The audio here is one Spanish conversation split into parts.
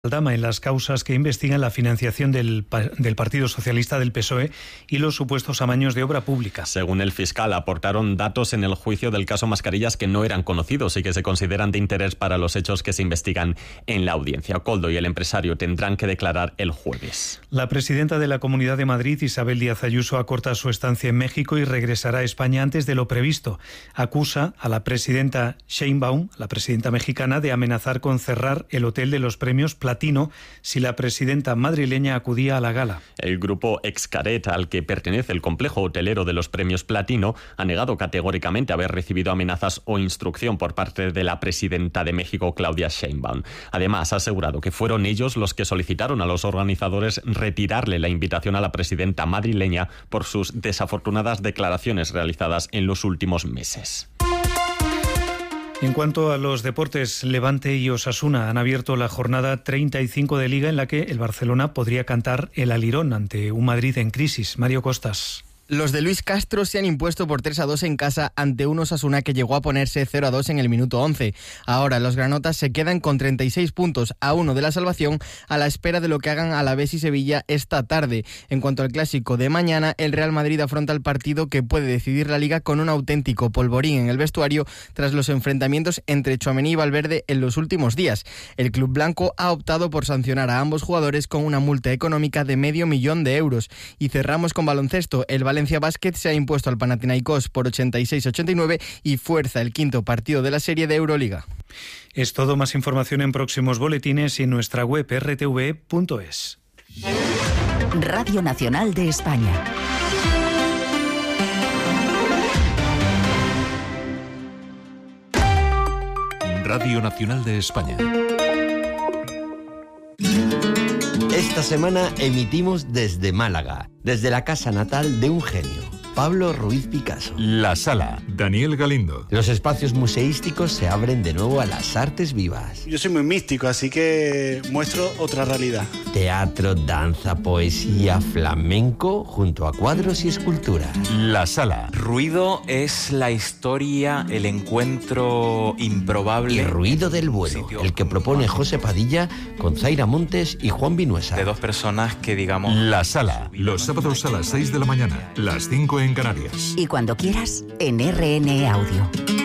Aldama en las causas que investigan la financiación del Partido Socialista del PSOE y los supuestos amaños de obra pública. Según el fiscal, aportaron datos en el juicio del caso Mascarillas que no eran conocidos y que se consideran de interés para los hechos que se investigan en la audiencia. Koldo y el empresario tendrán que declarar el jueves. La presidenta de la Comunidad de Madrid, Isabel Díaz Ayuso, acorta su estancia en México y regresará a España antes de lo previsto. Acusa a la presidenta Sheinbaum, la presidenta mexicana, de amenazar con cerrar el hotel de los premios Platino si la presidenta madrileña acudía a la gala. El grupo Xcaret, al que pertenece el complejo hotelero de los premios Platino, ha negado categóricamente haber recibido amenazas o instrucción por parte de la presidenta de México, Claudia Sheinbaum. Además, ha asegurado que fueron ellos los que solicitaron a los organizadores retirarle la invitación a la presidenta madrileña por sus desafortunadas declaraciones realizadas en los últimos meses. En cuanto a los deportes, Levante y Osasuna han abierto la jornada 35 de Liga, en la que el Barcelona podría cantar el alirón ante un Madrid en crisis. Mario Costas. Los de Luis Castro se han impuesto por 3-2 en casa ante un Osasuna que llegó a ponerse 0-2 en el minuto 11. Ahora los granotas se quedan con 36 puntos a 1 de la salvación, a la espera de lo que hagan Alavés y Sevilla esta tarde. En cuanto al clásico de mañana, el Real Madrid afronta el partido que puede decidir la Liga con un auténtico polvorín en el vestuario tras los enfrentamientos entre Tchouaméni y Valverde en los últimos días. El club blanco ha optado por sancionar a ambos jugadores con una multa económica de $500,000 euros. Y cerramos con baloncesto. El Valencia Basket se ha impuesto al Panathinaikos por 86-89 y fuerza el quinto partido de la serie de Euroliga. Es todo. Más información en próximos boletines y en nuestra web rtv.es. Radio Nacional de España. Radio Nacional de España. Esta semana emitimos desde Málaga, desde la casa natal de un genio, Pablo Ruiz Picasso. La Sala, Daniel Galindo. Los espacios museísticos se abren de nuevo a las artes vivas. Yo soy muy místico, así que muestro otra realidad. Teatro, danza, poesía, flamenco, junto a cuadros y esculturas. La Sala. Ruido es la historia, el encuentro improbable. Y Ruido del Bueno, el que propone José Padilla con Zaira Montes y Juan Vinuesa. De dos personas que, digamos... La Sala, los sábados a las 6 de la mañana, las 5 en Canarias. Y cuando quieras, en RNE Audio.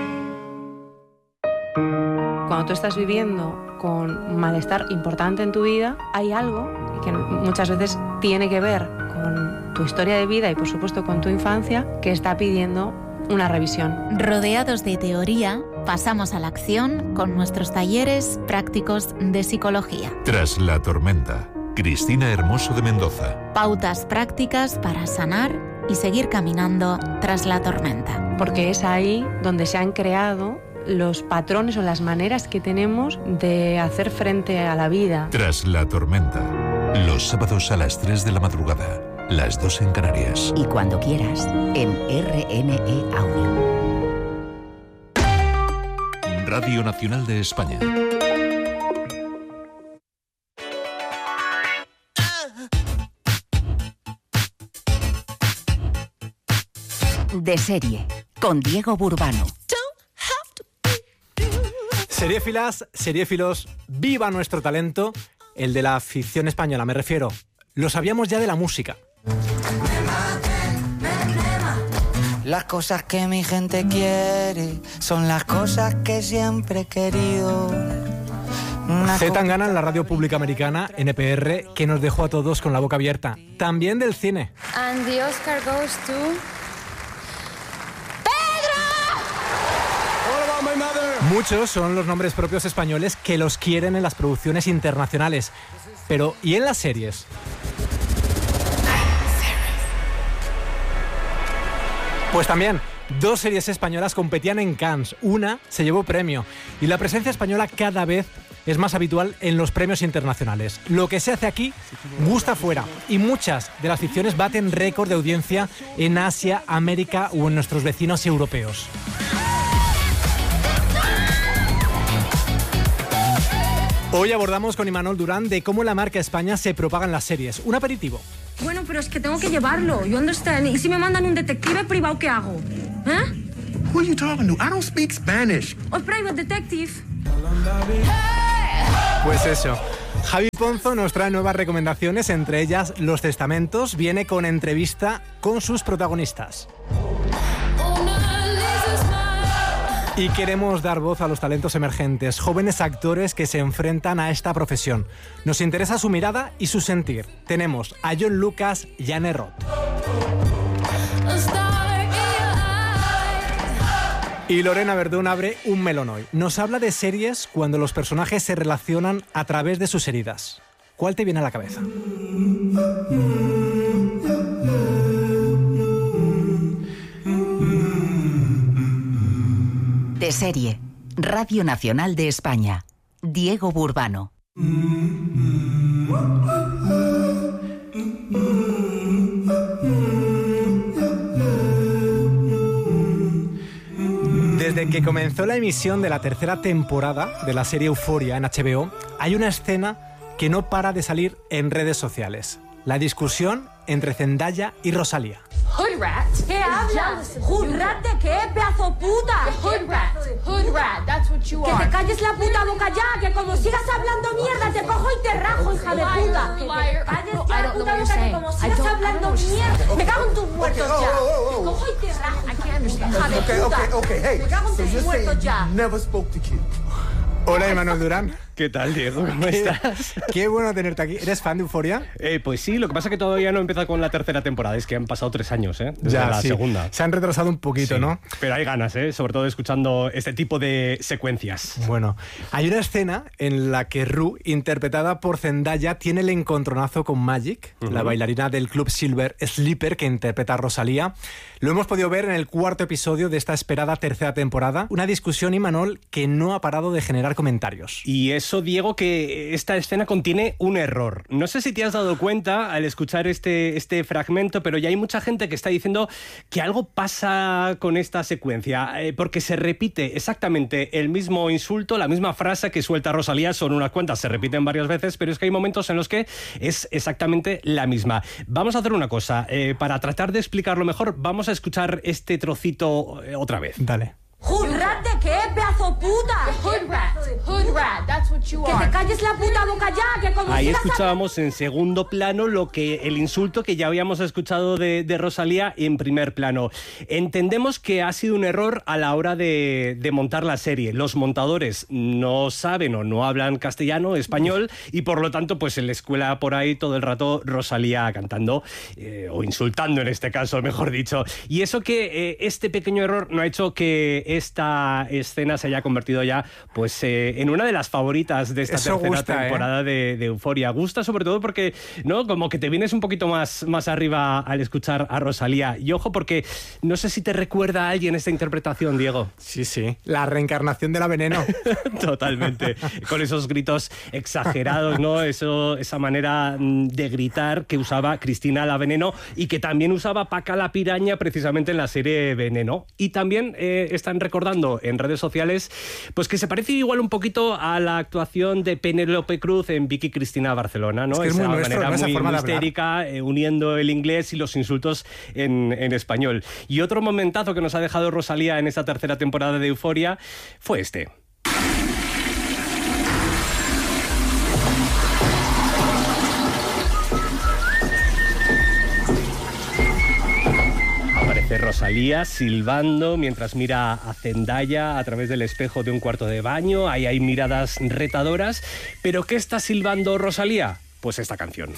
Cuando tú estás viviendo con malestar importante en tu vida, hay algo que muchas veces tiene que ver con tu historia de vida y, por supuesto, con tu infancia, que está pidiendo una revisión. Rodeados de teoría, pasamos a la acción con nuestros talleres prácticos de psicología. Tras la tormenta, Cristina Hermoso de Mendoza. Pautas prácticas para sanar y seguir caminando tras la tormenta. Porque es ahí donde se han creado los patrones o las maneras que tenemos de hacer frente a la vida. Tras la tormenta, los sábados a las 3 de la madrugada, las 2 en Canarias. Y cuando quieras, en RNE Audio. Radio Nacional de España. De serie, con Diego Burbano. Seriéfilas, seriéfilos, viva nuestro talento, el de la ficción española, me refiero. Lo sabíamos ya de la música. Las cosas que mi gente quiere son las cosas que siempre he querido. Zetangana en la radio pública americana, NPR, que nos dejó a todos con la boca abierta. También del cine. And the Oscar goes to... Muchos son los nombres propios españoles que los quieren en las producciones internacionales. Pero, ¿y en las series? Pues también, 2 series españolas competían en Cannes. Una se llevó premio. Y la presencia española cada vez es más habitual en los premios internacionales. Lo que se hace aquí gusta fuera. Y muchas de las ficciones baten récord de audiencia en Asia, América o en nuestros vecinos europeos. Hoy abordamos con Imanol Durán de cómo la marca España se propaga en las series. Un aperitivo. Bueno, pero es que tengo que llevarlo. You understand? ¿Y si me mandan un detective privado, qué hago? ¿Eh? Who are you talking to? I don't speak Spanish. A private detective. Pues eso. Javi Ponzo nos trae nuevas recomendaciones, entre ellas Los Testamentos. Viene con entrevista con sus protagonistas. Y queremos dar voz a los talentos emergentes, jóvenes actores que se enfrentan a esta profesión. Nos interesa su mirada y su sentir. Tenemos a John Lucas y Anne Roth. Y Lorena Verdún abre un melón hoy. Nos habla de series cuando los personajes se relacionan a través de sus heridas. ¿Cuál te viene a la cabeza? De serie, Radio Nacional de España. Diego Burbano. Desde que comenzó la emisión de la tercera temporada de la serie Euphoria en HBO, hay una escena que no para de salir en redes sociales. La discusión entre Zendaya y Rosalía. Hood rat. ¿Qué hablas? ¿Hood rat de qué, pedazo puta? Hood rat. Hood rat. That's what you are. Que te calles la puta boca ya, que como sigas hablando mierda te cojo y te rajo, hija de puta. Que te calles la puta boca, que como sigas hablando mierda. Me cago en tus muertos ya. Te cojo y te rajo. Hija de puta. Me cago en tus muertos ya. Hola, Emanuel Durán. ¿Qué tal, Diego? ¿Cómo estás? Qué bueno tenerte aquí. ¿Eres fan de Euphoria? Pues sí, lo que pasa es que todavía no he empezado con la tercera temporada. Es que han pasado 3 años, desde la segunda. Se han retrasado un poquito, sí, ¿no? Pero hay ganas, sobre todo escuchando este tipo de secuencias. Bueno, hay una escena en la que Rue, interpretada por Zendaya, tiene el encontronazo con Magic, la bailarina del club Silver Sleeper que interpreta a Rosalía. Lo hemos podido ver en el 4º episodio de esta esperada tercera temporada. Una discusión, Imanol, que no ha parado de generar comentarios. Y eso, Diego, que esta escena contiene un error. No sé si te has dado cuenta al escuchar este fragmento, pero ya hay mucha gente que está diciendo que algo pasa con esta secuencia, porque se repite exactamente el mismo insulto, la misma frase que suelta Rosalía, son unas cuantas, se repiten varias veces, pero es que hay momentos en los que es exactamente la misma. Vamos a hacer una cosa, para tratar de explicarlo mejor, vamos a escuchar este trocito otra vez. Dale. ¿Hood rat de qué, pedazo puta? Hood rat. Hood rat. That's what you are. Que te calles la puta boca ya, que como ahí sigas escuchábamos en segundo plano el insulto que ya habíamos escuchado de Rosalía en primer plano. Entendemos que ha sido un error a la hora de montar la serie. Los montadores no saben o no hablan castellano, español, y por lo tanto pues se les cuela por ahí todo el rato Rosalía cantando, o insultando en este caso, mejor dicho. Y eso que este pequeño error no ha hecho que esta escena se haya convertido ya pues en una de las favoritas de esta tercera temporada de Euphoria. Gusta sobre todo porque, ¿no?, como que te vienes un poquito más arriba al escuchar a Rosalía. Y ojo, porque no sé si te recuerda a alguien esta interpretación, Diego. Sí, la reencarnación de la Veneno. Totalmente, con esos gritos exagerados, ¿no? Esa manera de gritar que usaba Cristina la Veneno y que también usaba Paca la Piraña precisamente en la serie Veneno. Y también están recordando en redes sociales pues que se parece igual un poquito a la actuación de Penélope Cruz en Vicky Cristina Barcelona, ¿no? Es que es esa muy nuestro, manera ¿no? muy histérica, uniendo el inglés y los insultos en español. Y otro momentazo que nos ha dejado Rosalía en esta tercera temporada de Euphoria fue este. Rosalía silbando mientras mira a Zendaya a través del espejo de un cuarto de baño. Ahí hay miradas retadoras. ¿Pero qué está silbando Rosalía? Pues esta canción.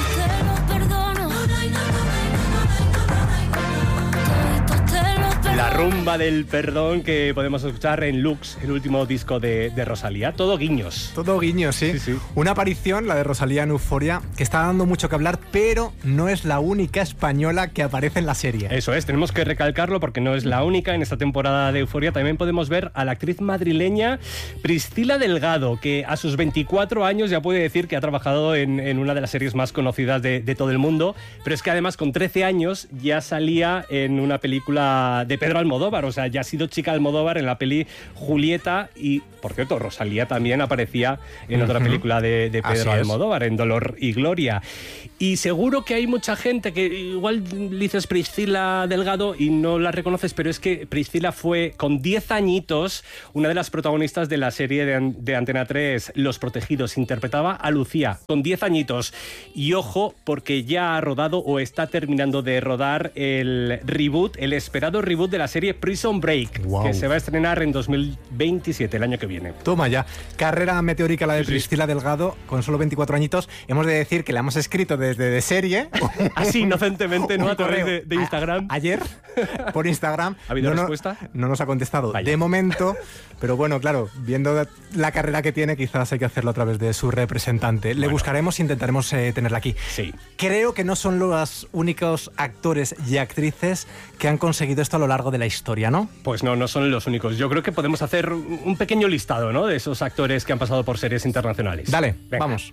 La rumba del perdón que podemos escuchar en Lux, el último disco de Rosalía. Todo guiños. Todo guiños, sí. Una aparición, la de Rosalía en Euphoria, que está dando mucho que hablar, pero no es la única española que aparece en la serie. Eso es, tenemos que recalcarlo porque no es la única. En esta temporada de Euphoria también podemos ver a la actriz madrileña Priscila Delgado, que a sus 24 años ya puede decir que ha trabajado en una de las series más conocidas de todo el mundo, pero es que además con 13 años ya salía en una película de Pedro Almodóvar, o sea, ya ha sido chica Almodóvar en la peli Julieta y, por cierto, Rosalía también aparecía en otra película de Pedro Almodóvar, en Dolor y Gloria. Y seguro que hay mucha gente que igual dices Priscila Delgado y no la reconoces, pero es que Priscila fue con 10 añitos una de las protagonistas de la serie de Antena 3, Los Protegidos. Interpretaba a Lucía con 10 añitos. Y ojo, porque ya ha rodado o está terminando de rodar el esperado reboot de la serie Prison Break, que se va a estrenar en 2027, el año que viene. Toma ya. Carrera meteórica la de Priscila Delgado, con solo 24 añitos. Hemos de decir que la hemos escrito desde de serie. Así inocentemente, ¿no? A través de Instagram. Ayer, por Instagram. ¿Ha habido respuesta? No nos ha contestado. Vaya. De momento, pero bueno, claro, viendo la carrera que tiene, quizás hay que hacerlo a través de su representante. Le buscaremos e intentaremos tenerla aquí. Sí. Creo que no son los únicos actores y actrices que han conseguido esto a lo largo de la historia, ¿no? Pues no son los únicos. Yo creo que podemos hacer un pequeño listado, ¿no? De esos actores que han pasado por series internacionales. Dale, venga. Vamos.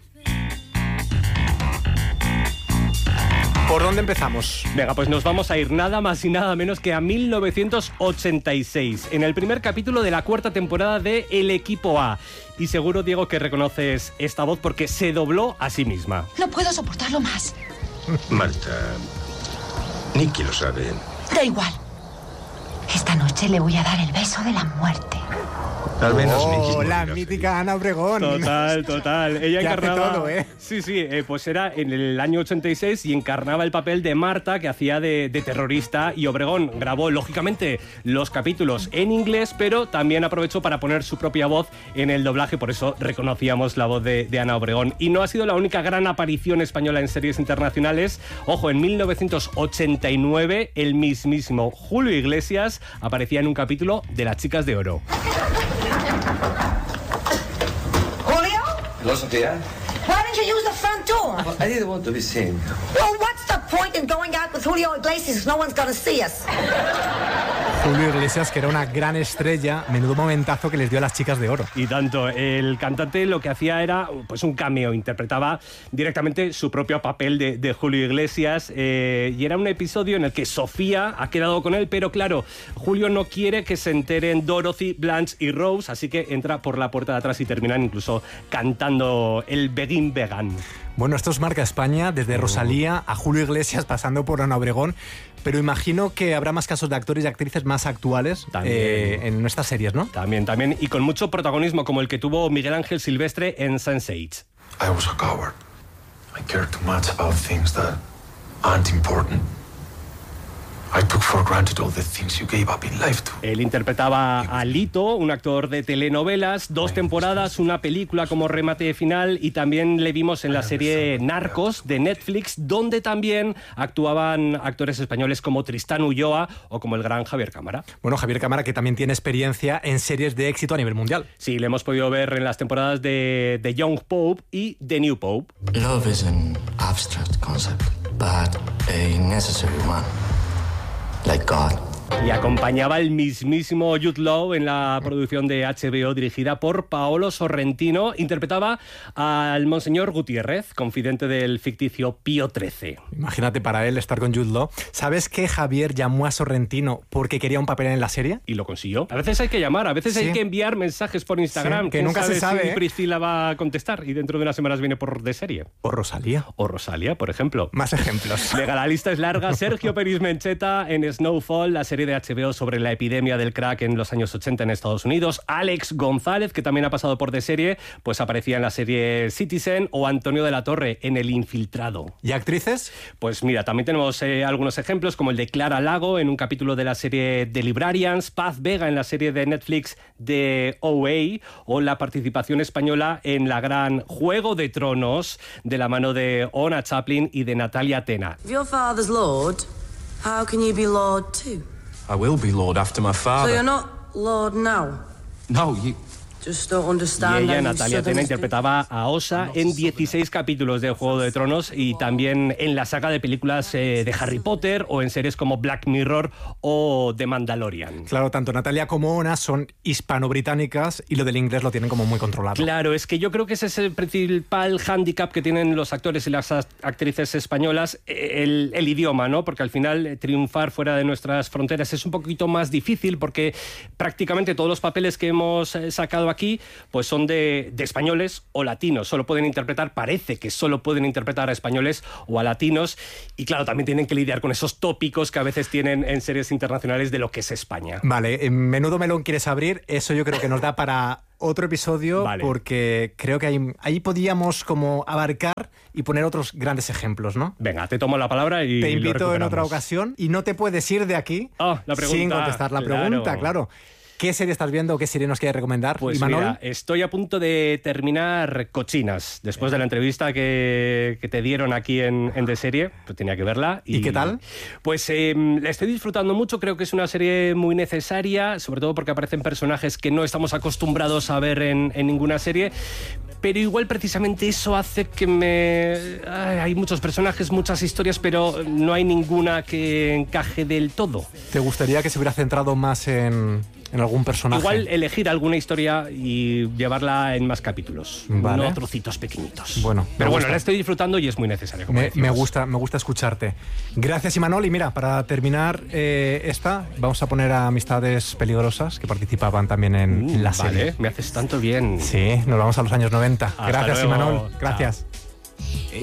¿Por dónde empezamos? Venga, pues nos vamos a ir nada más y nada menos que a 1986, en el primer capítulo de la 4ª temporada de El Equipo A. Y seguro, Diego, que reconoces esta voz porque se dobló a sí misma. No puedo soportarlo más. Marta, Nicky lo sabe. Da igual. Esta noche le voy a dar el beso de la muerte. Al menos Nicky. La mítica Ana Obregón. Total. Ella que encarnaba hace todo, ¿eh? Sí, pues era en el año 86 y encarnaba el papel de Marta, que hacía de terrorista, y Obregón grabó, lógicamente, los capítulos en inglés, pero también aprovechó para poner su propia voz en el doblaje, por eso reconocíamos la voz de Ana Obregón. Y no ha sido la única gran aparición española en series internacionales. Ojo, en 1989 el mismísimo Julio Iglesias aparecía en un capítulo de Las Chicas de Oro. Julio? Hello, Sofía. Why didn't you use the front door? Well, I didn't want to be seen. Well, what's the point in going out with Julio Iglesias? No one's gonna see us. Julio Iglesias, que era una gran estrella, menudo momentazo que les dio a Las Chicas de Oro. Y tanto, el cantante lo que hacía era pues un cameo, interpretaba directamente su propio papel de Julio Iglesias, y era un episodio en el que Sofía ha quedado con él, pero claro, Julio no quiere que se enteren Dorothy, Blanche y Rose, así que entra por la puerta de atrás y terminan incluso cantando el Begin Vegan. Bueno, esto es Marca España, desde Rosalía a Julio Iglesias, pasando por Ana Obregón, pero imagino que habrá más casos de actores y actrices más actuales en nuestras series, ¿no? También, y con mucho protagonismo, como el que tuvo Miguel Ángel Silvestre en Sense8. I was a coward. I cared too much about things that aren't important. I took for granted all the things you gave up in life to. Él interpretaba a Lito, un actor de telenovelas, 2 temporadas, una película como remate final, y también le vimos en la serie Narcos de Netflix, donde también actuaban actores españoles como Tristán Ulloa o como el gran Javier Cámara. Bueno, Javier Cámara, que también tiene experiencia en series de éxito a nivel mundial. Sí, le hemos podido ver en las temporadas de The Young Pope y The New Pope. Love is an abstract concept, but a necessary one. Like God. Y acompañaba el mismísimo Jude Law en la producción de HBO dirigida por Paolo Sorrentino. Interpretaba al Monseñor Gutiérrez, confidente del ficticio Pío XIII. Imagínate para él estar con Jude Law. ¿Sabes que Javier llamó a Sorrentino porque quería un papel en la serie? Y lo consiguió. A veces hay que llamar, a veces hay que enviar mensajes por Instagram. Sí, que nunca se sabe. Si Priscila va a contestar y dentro de unas semanas viene por de serie. O Rosalía. O Rosalía, por ejemplo. Más ejemplos. Venga, la lista es larga. Sergio Peris Mencheta en Snowfall, la serie de HBO sobre la epidemia del crack en los años 80 en Estados Unidos. Alex González, que también ha pasado por de serie, pues aparecía en la serie Citizen, o Antonio de la Torre en El Infiltrado. ¿Y actrices? Pues mira, también tenemos algunos ejemplos, como el de Clara Lago en un capítulo de la serie The Librarians, Paz Vega en la serie de Netflix de OA, o la participación española en la gran Juego de Tronos de la mano de Ona Chaplin y de Natalia Tena. If your father's Lord, how can you be Lord too? I will be Lord after my father. So you're not Lord now? No, Y ella, Natalia Tena, interpretaba a Osa en 16 capítulos de Juego de Tronos y también en la saga de películas de Harry Potter o en series como Black Mirror o The Mandalorian. Claro, tanto Natalia como Ona son hispano-británicas y lo del inglés lo tienen como muy controlado. Claro, es que yo creo que ese es el principal hándicap que tienen los actores y las actrices españolas, el idioma, ¿no? Porque al final triunfar fuera de nuestras fronteras es un poquito más difícil porque prácticamente todos los papeles que hemos sacado aquí pues son de españoles o latinos. Parece que solo pueden interpretar a españoles o a latinos y claro, también tienen que lidiar con esos tópicos que a veces tienen en series internacionales de lo que es España. Vale, menudo melón quieres abrir, eso yo creo que nos da para otro episodio, vale. Porque creo que ahí podíamos como abarcar y poner otros grandes ejemplos, ¿no? Venga, te tomo la palabra y te invito en otra ocasión y no te puedes ir de aquí sin contestar la pregunta, claro. ¿Qué serie estás viendo o qué serie nos quieres recomendar? Pues Imanol, mira, estoy a punto de terminar Cochinas. Después de la entrevista que te dieron aquí en The Serie, pues tenía que verla. ¿Y qué tal? Pues la estoy disfrutando mucho, creo que es una serie muy necesaria, sobre todo porque aparecen personajes que no estamos acostumbrados a ver en ninguna serie. Pero igual precisamente eso hace que hay muchos personajes, muchas historias, pero no hay ninguna que encaje del todo. ¿Te gustaría que se hubiera centrado más en algún personaje? Igual elegir alguna historia y llevarla en más capítulos, vale. No trocitos pequeñitos. Bueno, pero bueno, la estoy disfrutando y es muy necesario. Me gusta escucharte. Gracias, Imanol. Y mira, para terminar vamos a poner a Amistades Peligrosas, que participaban también en la serie. Vale, me haces tanto bien. Sí, nos vamos a los años 90. Hasta Gracias, luego. Imanol. Gracias. Chao.